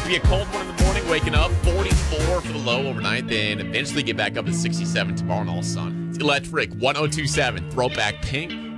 be a cold one in the morning, waking up 44 for the low overnight, then eventually get back up to 67 tomorrow and all sun. It's Electric 1027, Throwback Pink.